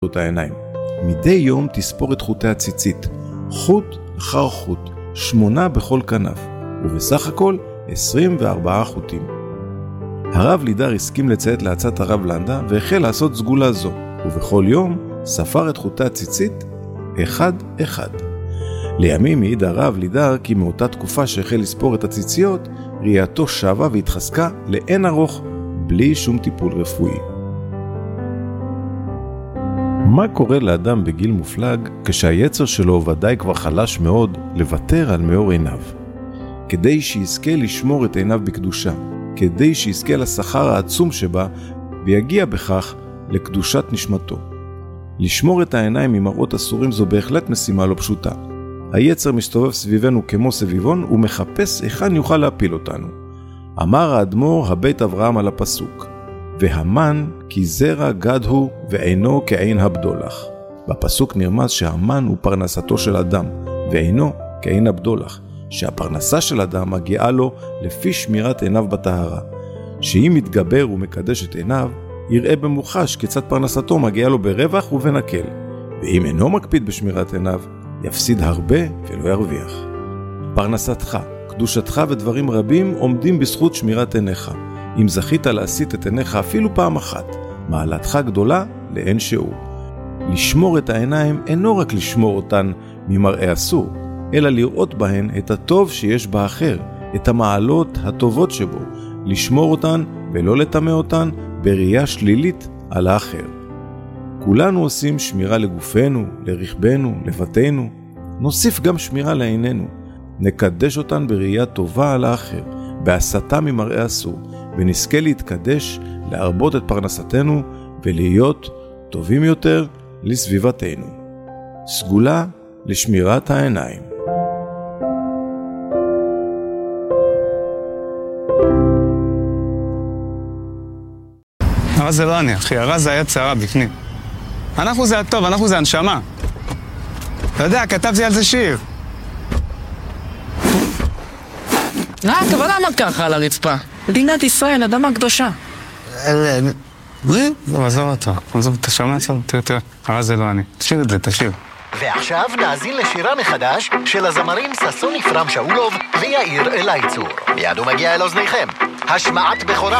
את העיניים. מדי יום תספור את חוטי הציצית, חוט אחר חוט, 8 בכל כנף, ובסך הכל 24 חוטים. הרב לידר הסכים לציית להצעת הרב לנדה והחל לעשות סגולה זו, ובכל יום ספר את חוטי הציצית אחד אחד. לימים מעיד הרב לידר כי מאותה תקופה שהחל לספור את הציציות, ראייתו שווה והתחזקה לאין ארוך בלי שום טיפול רפואי. מה קורה לאדם בגיל מופלג כשהיצר שלו ודאי כבר חלש מאוד לוותר על מאור עיניו? כדי שיזכה לשמור את עיניו בקדושה, כדי שיזכה לשכר העצום שבה ויגיע בכך לקדושת נשמתו. לשמור את העיניים ממראות אסורים זו בהחלט משימה לא פשוטה. היצר מסתובב סביבנו כמו סביבון ומחפש היכן יוכל להפיל אותנו. אמר האדמו"ר הבית אברהם על הפסוק, והמן כי זרע גד הוא ועינו כעין הבדולח. בפסוק נרמז שהמן הוא פרנסתו של אדם, ועינו כעין הבדולח, שהפרנסה של אדם מגיעה לו לפי שמירת עיניו בטהרה. שאם מתגבר ומקדש את עיניו, יראה במוחש כיצד פרנסתו מגיעה לו ברווח ובנקל, ואם אינו מקפיד בשמירת עיניו, יפסיד הרבה ולא ירוויח. פרנסתך, קדושתך ודברים רבים עומדים בזכות שמירת עיניך. אם זכית להסיט את עיניך אפילו פעם אחת, מעלתך גדולה לאין שיעור. לשמור את העיניים אינו רק לשמור אותן ממראה אסור, אלא לראות בהן את הטוב שיש באחר, את המעלות הטובות שבו, לשמור אותן ולא לטמא אותן בראייה שלילית על האחר. כולנו עושים שמירה לגופנו, לרכבנו, לבתנו. נוסיף גם שמירה לעינינו. נקדש אותן בראייה טובה על האחר, בהסתה ממראה אסור, ונזכה להתקדש, להרבות את פרנסתנו ולהיות טובים יותר לסביבתנו. סגולה לשמירת העיניים. הרז זה לא אני, אחי. הרז זה היה צערה בפנים. אנחנו זה הטוב, אנחנו זה הנשמה. אתה יודע, כתבתי על זה שיר. אבל למה ככה על הרצפה? מדינת ישראל, אדמה קדושה. עזוב אותו. אתה שומע? תראה, הרז זה לא אני. תשאיר את זה, תשאיר. ועכשיו נאזין לשירה מחדש של הזמרים ששון יפרם שאולוב ויאיר אלייצור. מיד הוא מגיע אל אוזניכם. השמעת בכורה